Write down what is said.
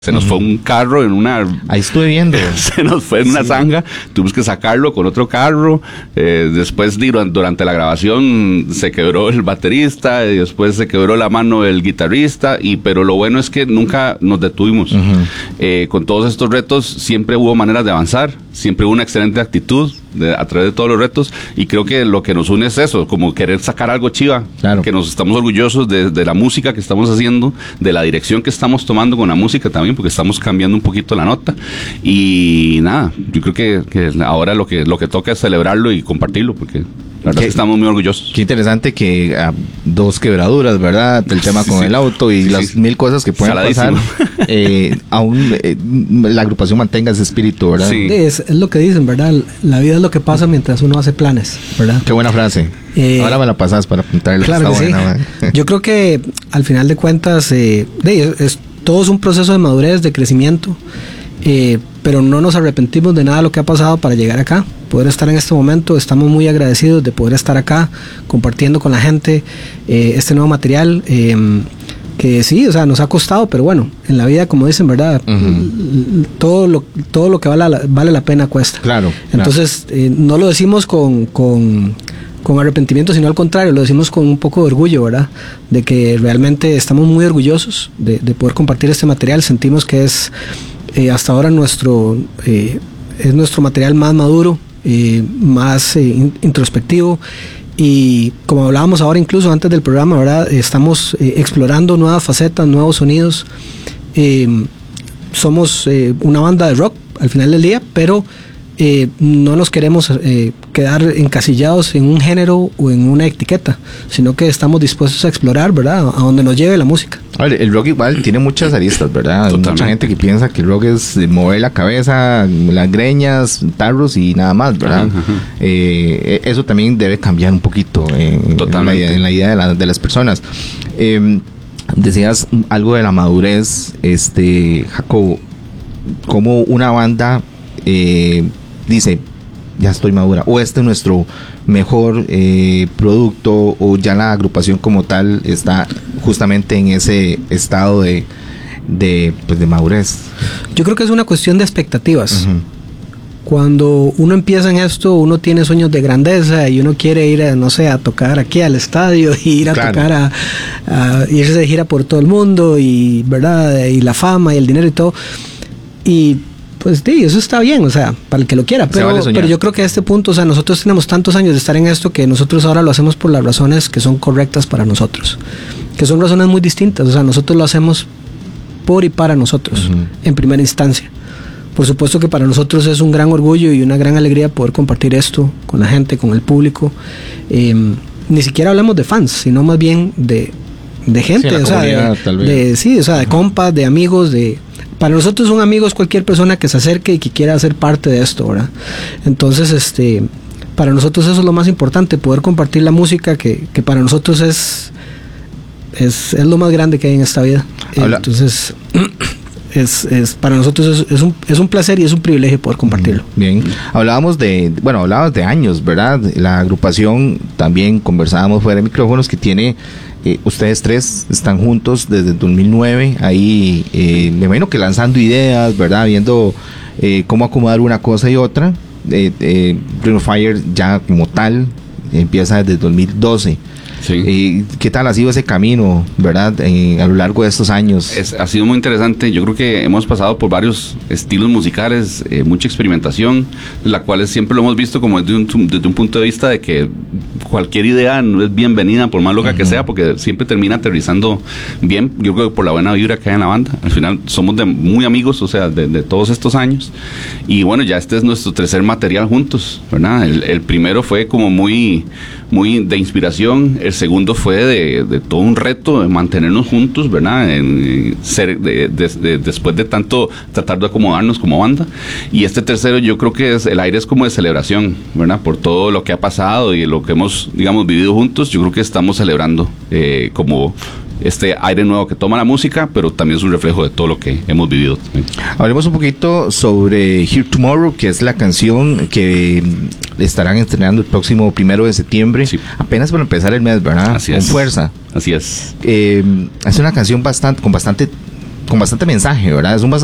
Se nos fue un carro en una... Ahí estuve viendo. Se nos fue en una zanja, tuvimos que sacarlo con otro carro. Después, durante la grabación, se quebró el baterista, y después se quebró la mano del guitarrista, pero lo bueno es que nunca nos detuvimos. Con todos estos retos, siempre hubo maneras de avanzar, siempre hubo una excelente actitud a través de todos los retos, y creo que lo que nos une es eso, como querer sacar algo chiva, claro. Que nos estamos orgullosos de la música que estamos haciendo, de la dirección que estamos tomando con la música también, porque estamos cambiando un poquito la nota, y nada, yo creo que ahora lo que toca es celebrarlo y compartirlo, porque la verdad es que estamos muy orgullosos. Qué interesante que dos quebraduras, ¿verdad? El tema con el auto y las mil cosas que pueden pasar. Aún la agrupación mantenga ese espíritu, ¿verdad? Sí. Es lo que dicen, ¿verdad? La vida es lo que pasa mientras uno hace planes, ¿verdad? Qué buena frase. Ahora me la pasas para apuntarle. Claro que buena, sí. Yo creo que al final de cuentas todo es un proceso de madurez, de crecimiento, pero no nos arrepentimos de nada de lo que ha pasado para llegar acá, poder estar en este momento. Estamos muy agradecidos de poder estar acá compartiendo con la gente este nuevo material, que sí, o sea, nos ha costado, pero bueno, en la vida, como dicen, ¿verdad? Todo lo que vale la pena cuesta. Claro. Entonces, no lo decimos con arrepentimiento, sino al contrario, lo decimos con un poco de orgullo, ¿verdad? De que realmente estamos muy orgullosos de poder compartir este material. Sentimos que es hasta ahora nuestro material más maduro, más introspectivo, y como hablábamos ahora incluso antes del programa, ¿verdad? Estamos explorando nuevas facetas, nuevos sonidos. Somos una banda de rock al final del día, pero no nos queremos quedar encasillados en un género o en una etiqueta, sino que estamos dispuestos a explorar, ¿verdad? A donde nos lleve la música. A ver, el rock igual tiene muchas aristas, ¿verdad? Hay mucha gente que piensa que el rock es mover la cabeza, las greñas, tarros y nada más, ¿verdad? Eso también debe cambiar un poquito en la idea de las personas. Decías algo de la madurez, Jacobo, como una banda dice, ya estoy madura, o este es nuestro mejor producto, o ya la agrupación como tal está justamente en ese estado de madurez. Yo creo que es una cuestión de expectativas. Cuando uno empieza en esto, uno tiene sueños de grandeza y uno quiere ir a tocar aquí al estadio, y ir a tocar a irse de gira por todo el mundo, y verdad, y la fama y el dinero y todo, y pues sí, eso está bien, o sea, para el que lo quiera, pero yo creo que a este punto, o sea, nosotros tenemos tantos años de estar en esto que nosotros ahora lo hacemos por las razones que son correctas para nosotros, que son razones muy distintas. O sea, nosotros lo hacemos por y para nosotros, en primera instancia. Por supuesto que para nosotros es un gran orgullo y una gran alegría poder compartir esto con la gente, con el público. Ni siquiera hablamos de fans, sino más bien de gente, sí, o sea, de compas, de amigos, para nosotros un amigo es cualquier persona que se acerque y que quiera ser parte de esto, ¿verdad? Entonces, para nosotros eso es lo más importante, poder compartir la música que para nosotros es lo más grande que hay en esta vida. Entonces, para nosotros es un placer y es un privilegio poder compartirlo. Bien, hablabas de años, ¿verdad? La agrupación, también conversábamos fuera de micrófonos, que tiene... ustedes tres están juntos desde 2009, ahí me imagino que lanzando ideas, ¿verdad? Viendo cómo acomodar una cosa y otra. Ring of Fire ya como tal empieza desde 2012. Sí. ¿Qué tal ha sido ese camino, verdad, a lo largo de estos años? Ha sido muy interesante. Yo creo que hemos pasado por varios estilos musicales, mucha experimentación, la cual siempre lo hemos visto como desde un punto de vista de que cualquier idea no es bienvenida, por más loca que sea, porque siempre termina aterrizando bien. Yo creo que por la buena vibra que hay en la banda. Al final somos muy amigos, o sea, de todos estos años. Y bueno, ya este es nuestro tercer material juntos, ¿verdad? El primero fue como muy de inspiración. El segundo fue de todo un reto de mantenernos juntos, ¿verdad? Después de tanto tratar de acomodarnos como banda. Y este tercero, yo creo que el aire es como de celebración, ¿verdad? Por todo lo que ha pasado y lo que hemos, digamos, vivido juntos. Yo creo que estamos celebrando como este aire nuevo que toma la música, pero también es un reflejo de todo lo que hemos vivido también. Hablemos un poquito sobre Here Tomorrow, que es la canción que estarán estrenando el próximo 1 de septiembre, sí. Apenas para empezar el mes, ¿verdad? Así con es. fuerza. Así es. Es una canción con bastante con bastante mensaje, ¿verdad? Es un